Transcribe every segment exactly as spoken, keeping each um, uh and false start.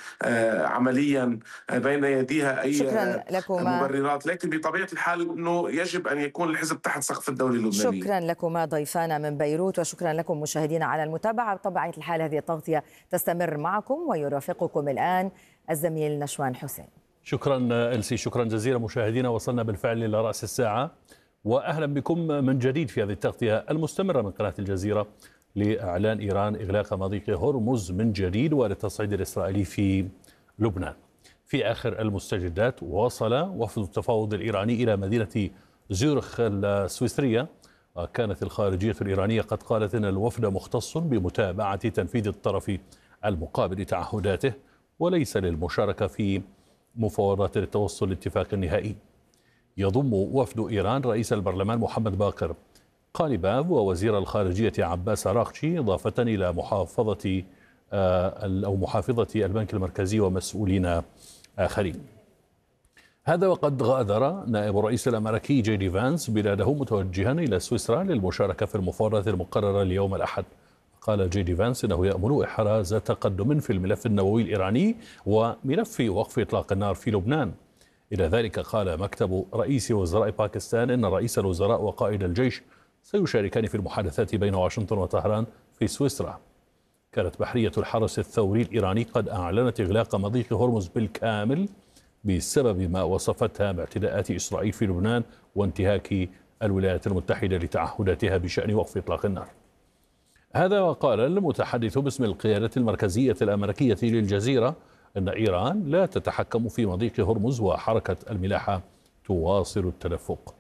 عمليا بين يديها أي شكرا لكما. مبررات، لكن بطبيعة الحال أنه يجب أن يكون الحزب تحت سقف الدولة اللبنانية. شكرا لكما ضيفانا من بيروت، وشكرا لكم مشاهدينا على المتابعة. بطبيعة الحال هذه التغطية تستمر معكم، ويرافقكم الآن الزميل نشوان حسين. شكرا ألسي، شكرا جزيلا مشاهدينا. وصلنا بالفعل إلى رأس الساعة، وأهلا بكم من جديد في هذه التغطية المستمرة من قناة الجزيرة لإعلان إيران إغلاق مضيق هرمز من جديد وللتصعيد الإسرائيلي في لبنان. في آخر المستجدات، وصل وفد التفاوض الإيراني إلى مدينة زيورخ السويسرية، وكانت الخارجية الإيرانية قد قالت أن الوفد مختص بمتابعة تنفيذ الطرف المقابل تعهداته، وليس للمشاركة في مفاوضات للتوصل لاتفاق نهائي. يضم وفد إيران رئيس البرلمان محمد باقر قاليباف ووزير الخارجية عباس عراقچي، إضافة إلى محافظة أو محافظة البنك المركزي ومسؤولين آخرين. هذا وقد غادر نائب الرئيس الأمريكي جي دي فانس بلاده متوجها إلى سويسرا للمشاركة في المفاوضات المقررة اليوم الأحد. قال جي دي فانس إنه يأمل إحراز تقدم في الملف النووي الإيراني وملف وقف إطلاق النار في لبنان. إلى ذلك قال مكتب رئيس وزراء باكستان إن رئيس الوزراء وقائد الجيش سيشاركان في المحادثات بين واشنطن وطهران في سويسرا. كانت بحرية الحرس الثوري الإيراني قد أعلنت إغلاق مضيق هرمز بالكامل بسبب ما وصفتها باعتداءات إسرائيل في لبنان وانتهاك الولايات المتحدة لتعهداتها بشأن وقف إطلاق النار. هذا وقال المتحدث باسم القيادة المركزية الأمريكية للجزيرة أن إيران لا تتحكم في مضيق هرمز، وحركة الملاحة تواصل التدفق.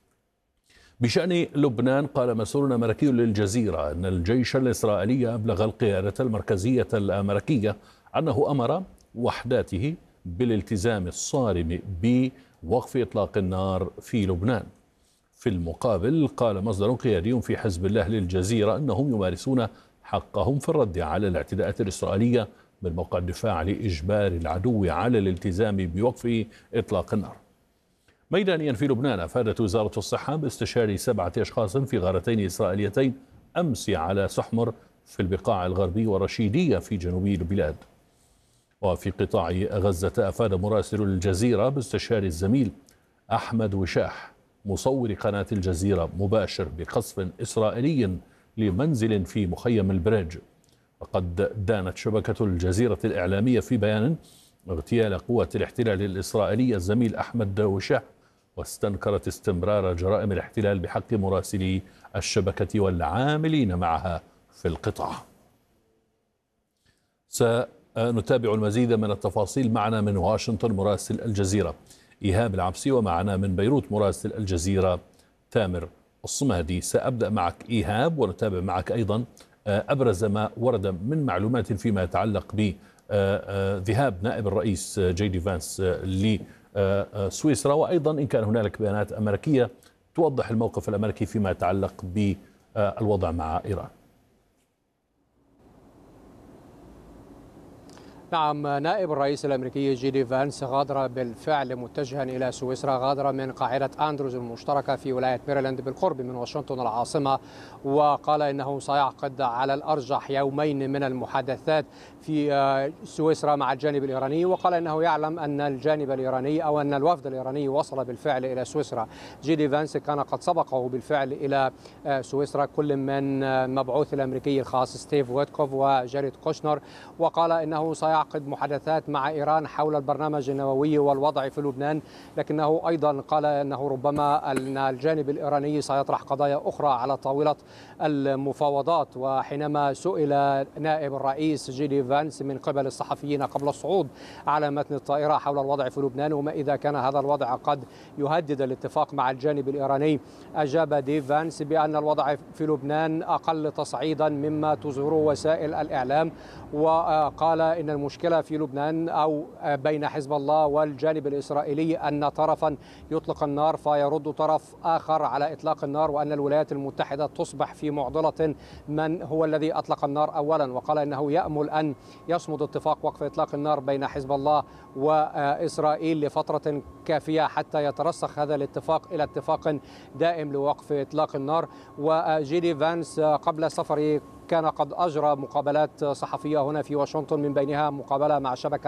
بشأن لبنان، قال مسؤول أمريكي للجزيرة أن الجيش الإسرائيلي أبلغ القيادة المركزية الأمريكية أنه أمر وحداته بالالتزام الصارم بوقف إطلاق النار في لبنان. في المقابل، قال مصدر قيادي في حزب الله للجزيرة أنهم يمارسون حقهم في الرد على الاعتداءات الإسرائيلية من موقع الدفاع لإجبار العدو على الالتزام بوقف إطلاق النار. ميدانيا في لبنان، أفادت وزارة الصحة باستشهاد سبعة أشخاص في غارتين إسرائيليتين أمس على سحمر في البقاع الغربي ورشيدية في جنوب البلاد. وفي قطاع غزة، أفاد مراسل الجزيرة باستشهاد الزميل أحمد وشاح مصور قناة الجزيرة مباشر بقصف إسرائيلي لمنزل في مخيم البريج. وقد دانت شبكة الجزيرة الإعلامية في بيان اغتيال قوات الاحتلال الإسرائيلي الزميل أحمد وشاح، واستنكرت استمرار جرائم الاحتلال بحق مراسلي الشبكة والعاملين معها في القطاع. سنتابع المزيد من التفاصيل. معنا من واشنطن مراسل الجزيرة إيهاب العبسي، ومعنا من بيروت مراسل الجزيرة تامر الصمادي. سأبدأ معك إيهاب، ونتابع معك أيضا أبرز ما ورد من معلومات فيما يتعلق بذهاب نائب الرئيس جي دي فانس لسويسرا، وأيضا إن كان هنالك بيانات أمريكية توضح الموقف الأمريكي فيما يتعلق بالوضع مع إيران. نعم، نائب الرئيس الأمريكي جي دي فانس غادر بالفعل متجها إلى سويسرا. غادر من قاعدة أندروز المشتركة في ولاية ميريلاند بالقرب من واشنطن العاصمة، وقال إنه سيعقد على الأرجح يومين من المحادثات في سويسرا مع الجانب الإيراني. وقال إنه يعلم أن الجانب الإيراني أو أن الوفد الإيراني وصل بالفعل إلى سويسرا. جي دي فانس كان قد سبقه بالفعل إلى سويسرا كل من المبعوث الأمريكي الخاص ستيف ويتكوف وجاريد كوشنر، وقال إنه سيعقد عقد محادثات مع إيران حول البرنامج النووي والوضع في لبنان، لكنه أيضا قال أنه ربما أن الجانب الإيراني سيطرح قضايا أخرى على طاولة المفاوضات. وحينما سئل نائب الرئيس جي دي فانس من قبل الصحفيين قبل الصعود على متن الطائرة حول الوضع في لبنان وما إذا كان هذا الوضع قد يهدد الاتفاق مع الجانب الإيراني، أجاب دي فانس بأن الوضع في لبنان أقل تصعيدا مما تظهره وسائل الإعلام، وقال إن المشكلة في لبنان أو بين حزب الله والجانب الإسرائيلي أن طرفا يطلق النار فيرد طرف آخر على إطلاق النار، وأن الولايات المتحدة تصبح في معضلة من هو الذي أطلق النار أولا. وقال إنه يأمل أن يصمد اتفاق وقف إطلاق النار بين حزب الله وإسرائيل لفترة كافية حتى يترسخ هذا الاتفاق إلى اتفاق دائم لوقف إطلاق النار. وجي دي فانس قبل سفره كان قد أجرى مقابلات صحفية هنا في واشنطن، من بينها مقابلة مع شبكة